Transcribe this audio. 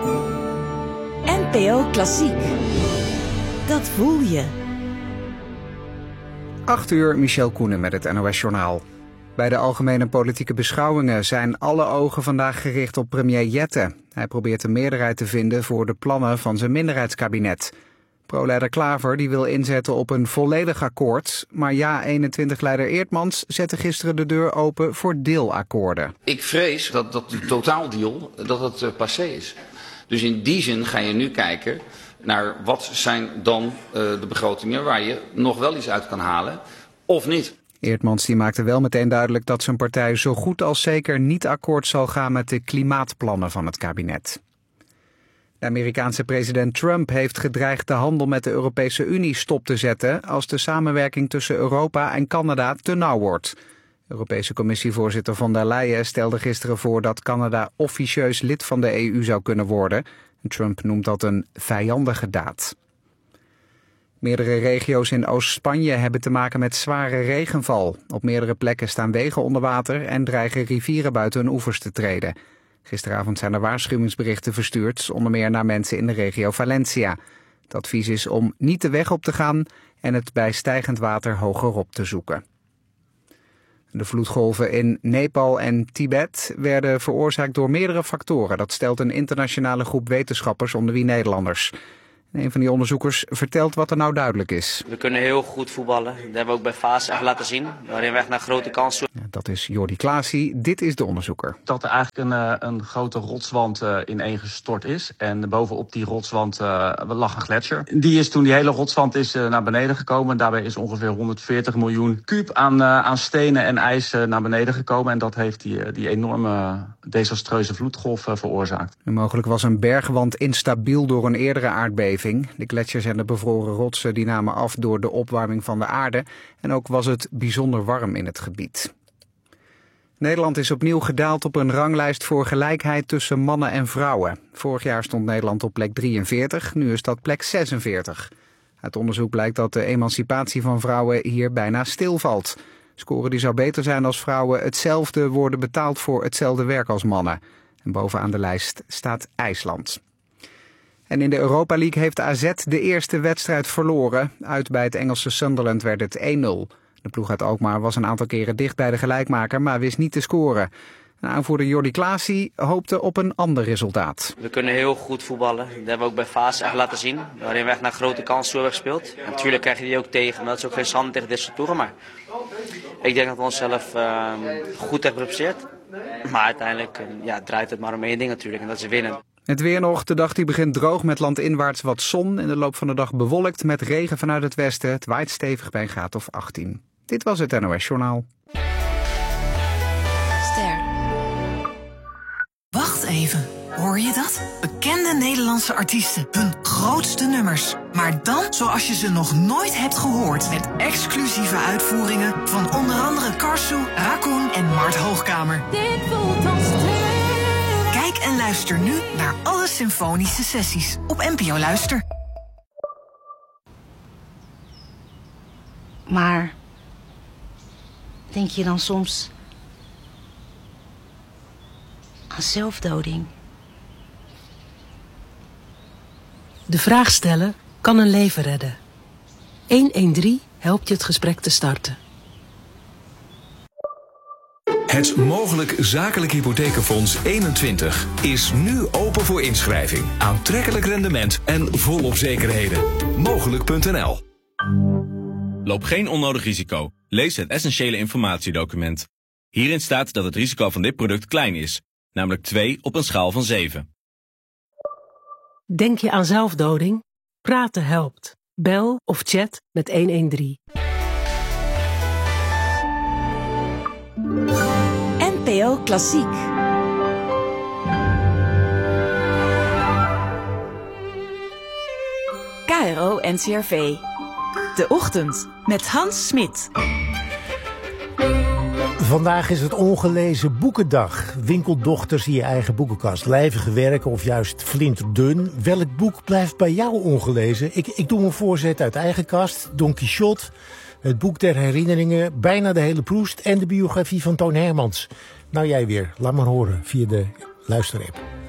NPO Klassiek. Dat voel je. 8 uur, Michel Koenen met het NOS-journaal. Bij de algemene politieke beschouwingen zijn alle ogen vandaag gericht op premier Jette. Hij probeert een meerderheid te vinden voor de plannen van zijn minderheidskabinet. Pro-leider Klaver die wil inzetten op een volledig akkoord. Maar JA21-leider Eertmans zette gisteren de deur open voor deelakkoorden. Ik vrees dat die totaaldeal dat het passé is. Dus in die zin ga je nu kijken naar wat zijn dan de begrotingen waar je nog wel iets uit kan halen of niet. Eertmans die maakte wel meteen duidelijk dat zijn partij zo goed als zeker niet akkoord zal gaan met de klimaatplannen van het kabinet. De Amerikaanse president Trump heeft gedreigd de handel met de Europese Unie stop te zetten als de samenwerking tussen Europa en Canada te nauw wordt. Europese Commissievoorzitter von der Leyen stelde gisteren voor dat Canada officieus lid van de EU zou kunnen worden. Trump noemt dat een vijandige daad. Meerdere regio's in Oost-Spanje hebben te maken met zware regenval. Op meerdere plekken staan wegen onder water en dreigen rivieren buiten hun oevers te treden. Gisteravond zijn er waarschuwingsberichten verstuurd, onder meer naar mensen in de regio Valencia. Het advies is om niet de weg op te gaan en het bij stijgend water hogerop te zoeken. De vloedgolven in Nepal en Tibet werden veroorzaakt door meerdere factoren. Dat stelt een internationale groep wetenschappers, onder wie Nederlanders. Een van die onderzoekers vertelt wat er nou duidelijk is. We kunnen heel goed voetballen. Dat hebben we ook bij Fase echt laten zien. Waarin we echt naar grote kansen. Ja, dat is Jordi Klaasie. Dit is de onderzoeker. Dat er eigenlijk een grote rotswand ineengestort is. En bovenop die rotswand lag een gletsjer. Die hele rotswand is naar beneden gekomen. Daarbij is ongeveer 140 miljoen kuub aan stenen en ijs naar beneden gekomen. En dat heeft die enorme desastreuze vloedgolf veroorzaakt. En mogelijk was een bergwand instabiel door een eerdere aardbeving. De gletsjers en de bevroren rotsen die namen af door de opwarming van de aarde. En ook was het bijzonder warm in het gebied. Nederland is opnieuw gedaald op een ranglijst voor gelijkheid tussen mannen en vrouwen. Vorig jaar stond Nederland op plek 43, nu is dat plek 46. Uit onderzoek blijkt dat de emancipatie van vrouwen hier bijna stilvalt. Scoren die zou beter zijn als vrouwen hetzelfde worden betaald voor hetzelfde werk als mannen. En bovenaan de lijst staat IJsland. En in de Europa League heeft AZ de eerste wedstrijd verloren. Uit bij het Engelse Sunderland werd het 1-0. De ploeg uit Alkmaar was een aantal keren dicht bij de gelijkmaker, maar wist niet te scoren. Aanvoerder Jordi Klaasie hoopte op een ander resultaat. We kunnen heel goed voetballen. Dat hebben we ook bij Fase echt laten zien. Waarin we echt naar grote kansen hebben gespeeld. En natuurlijk krijg je die ook tegen, maar dat is ook geen schande tegen dit soort ploegen. Maar ik denk dat we onszelf goed hebben gepresteerd. Maar uiteindelijk draait het maar om één ding natuurlijk, en dat is winnen. Het weer nog. De dag die begint droog met landinwaarts wat zon. In de loop van de dag bewolkt met regen vanuit het westen. Het waait stevig bij een graad of 18. Dit was het NOS Journaal. Ster. Wacht even. Hoor je dat? Bekende Nederlandse artiesten. Hun grootste nummers. Maar dan zoals je ze nog nooit hebt gehoord. Met exclusieve uitvoeringen van onder andere Karsu, Raccoon en Mart Hoogkamer. Dit voelt als Kijk en luister nu naar alle symfonische sessies op NPO Luister. Maar denk je dan soms aan zelfdoding? De vraag stellen kan een leven redden. 113 helpt je het gesprek te starten. Het Mogelijk Zakelijk Hypothekenfonds 21 is nu open voor inschrijving. Aantrekkelijk rendement en volop zekerheden. Mogelijk.nl. Loop geen onnodig risico. Lees het essentiële informatiedocument. Hierin staat dat het risico van dit product klein is, namelijk 2 op een schaal van 7. Denk je aan zelfdoding? Praten helpt. Bel of chat met 113. NPO Klassiek. KRO NCRV. De Ochtend met Hans Smit. Vandaag is het ongelezen boekendag. Winkeldochters in je eigen boekenkast. Lijvige werken of juist flinterdun. Welk boek blijft bij jou ongelezen? Ik doe een voorzet uit eigen kast. Don Quixote, het boek der herinneringen, bijna de hele Proest en de biografie van Toon Hermans. Nou jij weer, laat maar horen via de luisterapp.